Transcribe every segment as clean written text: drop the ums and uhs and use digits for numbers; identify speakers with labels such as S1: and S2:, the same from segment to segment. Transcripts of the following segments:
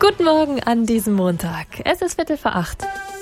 S1: Guten Morgen an diesem Montag. Es ist 7:45.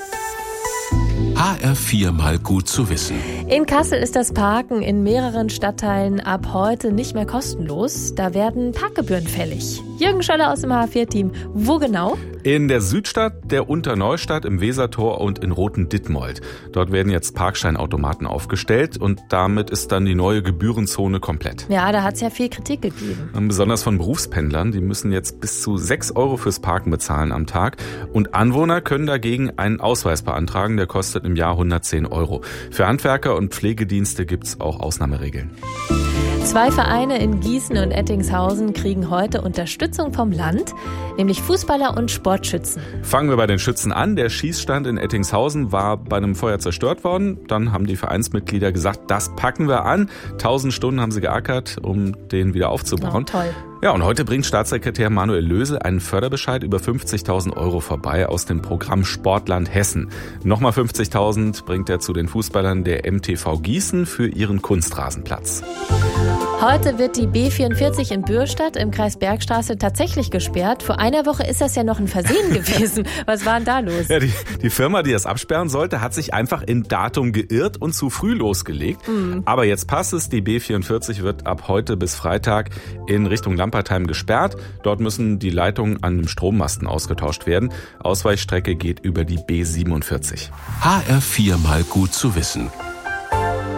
S2: HR4 mal gut zu wissen.
S1: In Kassel ist das Parken in mehreren Stadtteilen ab heute nicht mehr kostenlos. Da werden Parkgebühren fällig. Jürgen Schöller aus dem HR4-Team. Wo genau?
S3: In der Südstadt, der Unterneustadt, im Wesertor und in Roten-Dittmold. Dort werden jetzt Parkscheinautomaten aufgestellt und damit ist dann die neue Gebührenzone komplett.
S1: Ja, da hat es ja viel Kritik gegeben.
S3: Besonders von Berufspendlern, die müssen jetzt bis zu 6 € fürs Parken bezahlen am Tag. Und Anwohner können dagegen einen Ausweis beantragen, der kostet im Jahr 110 €. Für Handwerker und Pflegedienste gibt's auch Ausnahmeregeln.
S1: 2 Vereine in Gießen und Ettingshausen kriegen heute Unterstützung vom Land, nämlich Fußballer und Sportschützen.
S3: Fangen wir bei den Schützen an. Der Schießstand in Ettingshausen war bei einem Feuer zerstört worden. Dann haben die Vereinsmitglieder gesagt, das packen wir an. 1000 Stunden haben sie geackert, um den wieder aufzubauen.
S1: Oh, toll.
S3: Ja, und heute bringt Staatssekretär Manuel Löse einen Förderbescheid über 50.000 € vorbei aus dem Programm Sportland Hessen. Nochmal 50.000 bringt er zu den Fußballern der MTV Gießen für ihren Kunstrasenplatz.
S1: Heute wird die B44 in Bürstadt im Kreis Bergstraße tatsächlich gesperrt. Vor einer Woche ist das ja noch ein Versehen gewesen. Was war denn da los?
S3: Ja, die Firma, die das absperren sollte, hat sich einfach im Datum geirrt und zu früh losgelegt. Aber jetzt passt es. Die B44 wird ab heute bis Freitag in Richtung Lampertheim gesperrt. Dort müssen die Leitungen an dem Strommasten ausgetauscht werden. Ausweichstrecke geht über die B47.
S2: HR4 mal gut zu wissen.